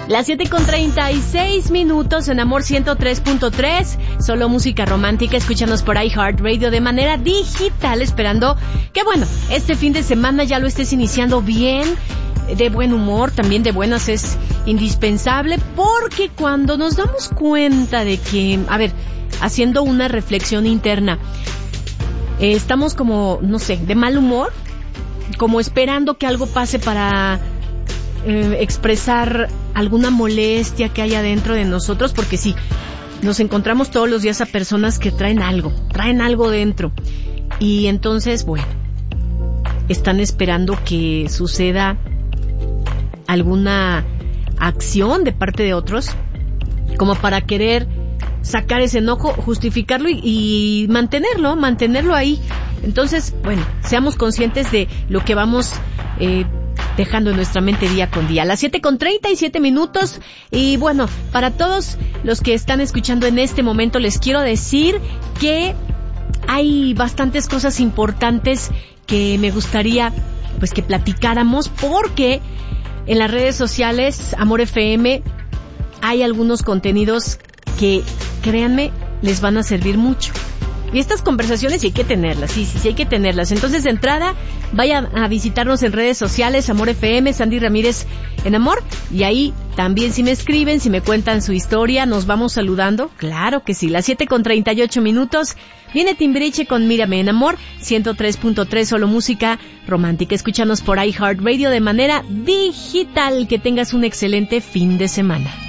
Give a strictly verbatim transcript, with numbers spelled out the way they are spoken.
Las siete con treinta y seis minutos en Amor ciento tres punto tres. Solo música romántica. Escúchanos por iHeartRadio de manera digital. Esperando que, bueno, este fin de semana ya lo estés iniciando bien, de buen humor, también de buenas. Es indispensable porque cuando nos damos cuenta de que, a ver, haciendo una reflexión interna, eh, estamos como, no sé, de mal humor, como esperando que algo pase para eh, expresar alguna molestia que haya dentro de nosotros, porque sí, nos encontramos todos los días a personas que traen algo, traen algo dentro, y entonces, bueno, están esperando que suceda alguna acción de parte de otros, como para querer sacar ese enojo, justificarlo y, y mantenerlo, mantenerlo ahí. Entonces, bueno, seamos conscientes de lo que vamos eh, dejando en nuestra mente día con día. Las siete con treinta y siete minutos. Y bueno, para todos los que están escuchando en este momento, les quiero decir que hay bastantes cosas importantes que me gustaría pues que platicáramos, porque en las redes sociales Amor F M hay algunos contenidos que, créanme, les van a servir mucho. Y estas conversaciones sí hay que tenerlas, sí, sí, sí hay que tenerlas. Entonces, de entrada, vaya a visitarnos en redes sociales, Amor F M, Sandy Ramírez en Amor, y ahí también si me escriben, si me cuentan su historia, nos vamos saludando. Claro que sí. Las siete con treinta y ocho minutos, viene Timbiriche con Mírame en Amor, ciento tres punto tres, solo música romántica. Escúchanos por iHeartRadio de manera digital. Que tengas un excelente fin de semana.